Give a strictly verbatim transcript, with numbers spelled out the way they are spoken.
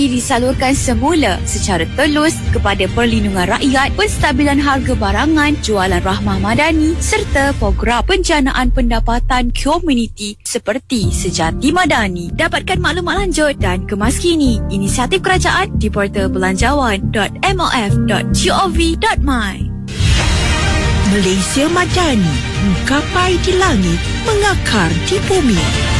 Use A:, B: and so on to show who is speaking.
A: ini disalurkan semula secara telus kepada perlindungan rakyat, penstabilan harga barangan, jualan rahmah madani serta program penjanaan pendapatan komuniti seperti Sejati Madani. Dapatkan maklumat lanjut dan kemas kini inisiatif kerajaan di portal belanjawan dot m o f dot gov dot my.
B: Malaysia Madani, menggapai di langit, mengakar di bumi.